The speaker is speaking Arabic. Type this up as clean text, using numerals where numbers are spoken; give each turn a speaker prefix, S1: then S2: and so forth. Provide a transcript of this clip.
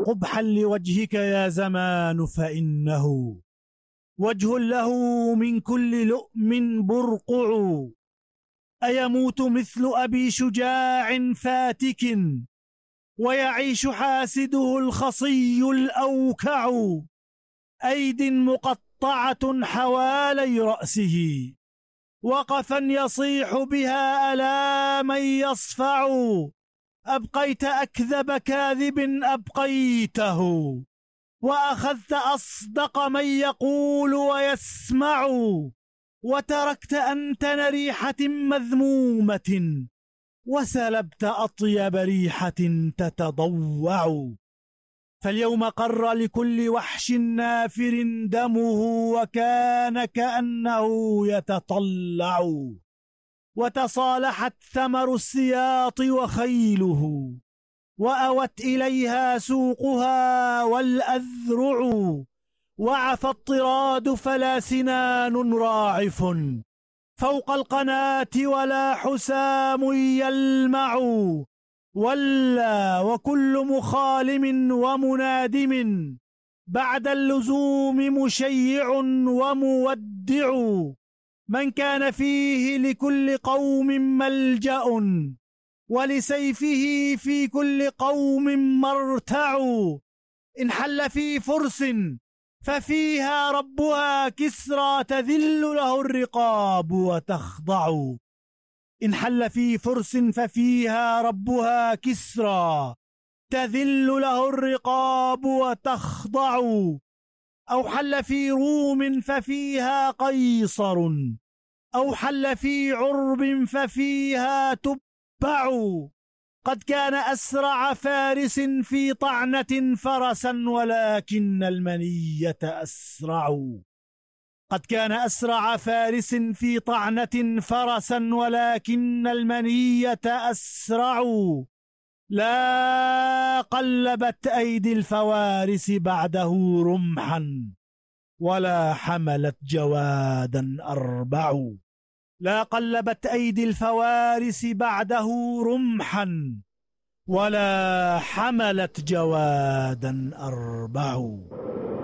S1: قبحا لوجهك يا زمان، فإنه وجه له من كل لؤم برقع. أيموت مثل أبي شجاع فاتك، ويعيش حاسده الخصي الأوكع. أيد مقطعة حوالي رأسه، وقفا يصيح بها ألا من يصفع. أبقيت أكذب كاذب أبقيته، وأخذت أصدق من يقول ويسمع. وتركت أنتن ريحة مذمومة، وسلبت أطيب ريحة تتضوع. فاليوم قر لكل وحش نافر دمه، وكان كأنه يتطلع. وتصالحت ثمر السياط وخيله، وأوت إليها سوقها والأذرع. وعفى الطراد فلا سنان راعف فوق القناة ولا حسام يلمع. ولا وكل مخالم ومنادم بعد اللزوم مشيع ومودع. من كان فيه لكل قوم ملجأ، ولسيفه في كل قوم مرتع. إن حل في فرس ففيها ربها كسرى تذل له الرقاب وتخضع. إن حل في فرس ففيها ربها كسرى تذل له الرقاب وتخضع. أو حل في روم ففيها قيصر، أو حل في عرب ففيها تبع. قد كان أسرع فارس في طعنة فرسا، ولكن المنية أسرع. قد كان أسرع فارس في طعنة فرسا، ولكن المنية أسرع. لا قلبت أيدي الفوارس بعده رمحا، ولا حملت جوادا أربع. لا قلبت أيدي الفوارس بعده رمحا، ولا حملت جوادا أربع.